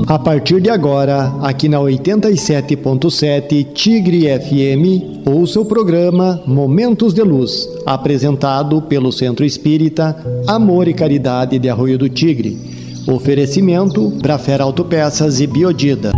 A partir de agora, aqui na 87.7 Tigre FM, ouça o programa Momentos de Luz, apresentado pelo Centro Espírita Amor e Caridade de Arroio do Tigre. Oferecimento Brafera Autopeças e Biodida.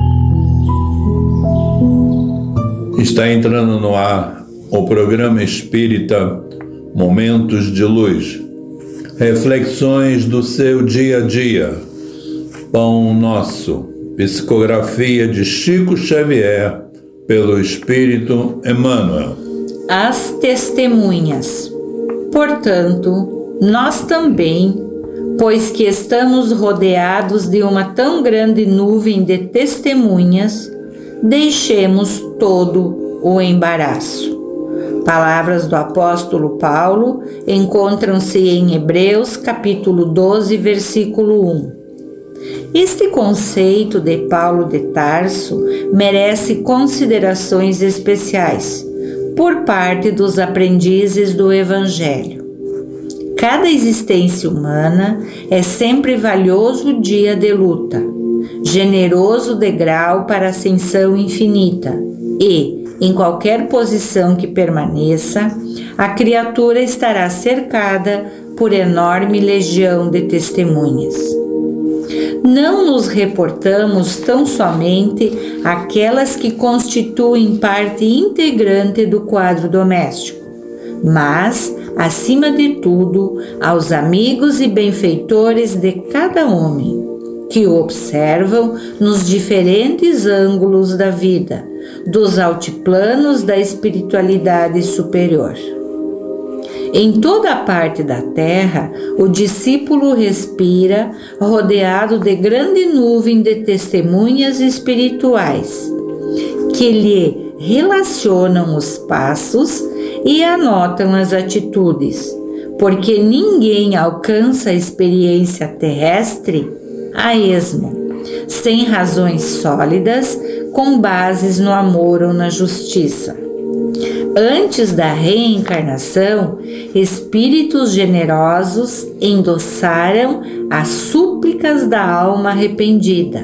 Está entrando no ar o programa espírita Momentos de Luz. Reflexões do seu dia a dia. Pão Nosso, psicografia de Chico Xavier, pelo Espírito Emmanuel. As testemunhas. Portanto, nós também, pois que estamos rodeados de uma tão grande nuvem de testemunhas, deixemos todo o embaraço. Palavras do apóstolo Paulo encontram-se em Hebreus, capítulo 12, versículo 1. Este conceito de Paulo de Tarso merece considerações especiais por parte dos aprendizes do Evangelho. Cada existência humana é sempre valioso dia de luta, generoso degrau para a ascensão infinita e, em qualquer posição que permaneça, a criatura estará cercada por enorme legião de testemunhas. Não nos reportamos tão somente àquelas que constituem parte integrante do quadro doméstico, mas, acima de tudo, aos amigos e benfeitores de cada homem, que o observam nos diferentes ângulos da vida, dos altiplanos da espiritualidade superior. Em toda a parte da terra, o discípulo respira, rodeado de grande nuvem de testemunhas espirituais, que lhe relacionam os passos e anotam as atitudes, porque ninguém alcança a experiência terrestre a esmo, sem razões sólidas, com bases no amor ou na justiça. Antes da reencarnação, espíritos generosos endossaram as súplicas da alma arrependida.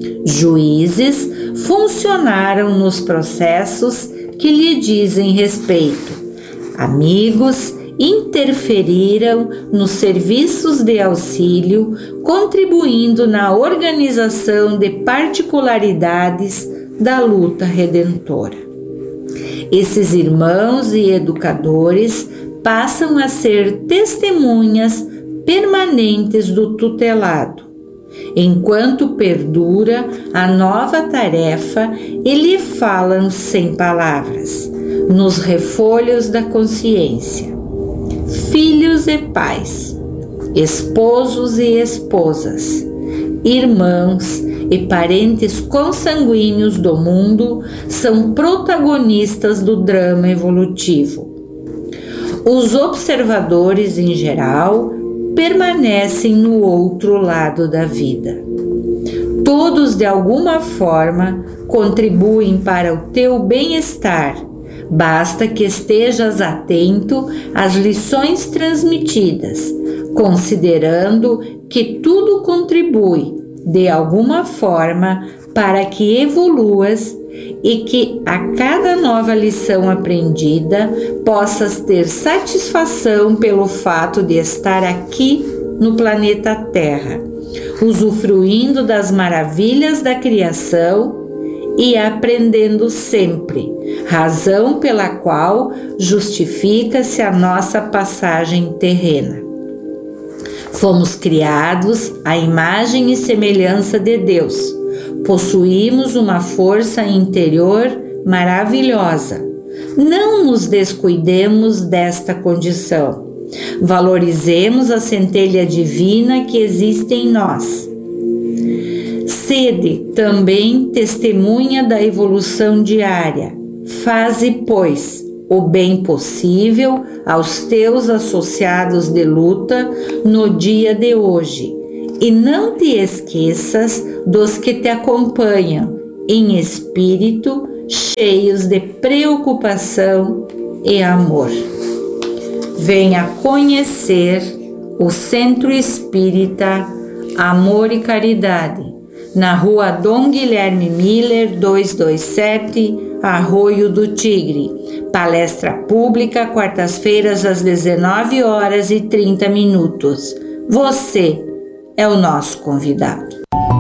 Juízes funcionaram nos processos que lhe dizem respeito. Amigos interferiram nos serviços de auxílio, contribuindo na organização de particularidades da luta redentora. Esses irmãos e educadores passam a ser testemunhas permanentes do tutelado. Enquanto perdura a nova tarefa, e lhe falam sem palavras, nos refolhos da consciência. Filhos e pais, esposos e esposas, irmãos e parentes consanguíneos do mundo são protagonistas do drama evolutivo. Os observadores, em geral, permanecem no outro lado da vida. Todos, de alguma forma, contribuem para o teu bem-estar. Basta que estejas atento às lições transmitidas, considerando que tudo contribui, de alguma forma, para que evoluas e que a cada nova lição aprendida possas ter satisfação pelo fato de estar aqui no planeta Terra, usufruindo das maravilhas da criação e aprendendo sempre, razão pela qual justifica-se a nossa passagem terrena. Fomos criados à imagem e semelhança de Deus. Possuímos uma força interior maravilhosa. Não nos descuidemos desta condição. Valorizemos a centelha divina que existe em nós. Sede também testemunha da evolução diária. Faze, pois, o bem possível aos teus associados de luta no dia de hoje, e não te esqueças dos que te acompanham em espírito, cheios de preocupação e amor. Venha conhecer o Centro Espírita Amor e Caridade, na Rua Dom Guilherme Miller, 227, Arroio do Tigre. Palestra pública, quartas-feiras, às 19h30. Você é o nosso convidado.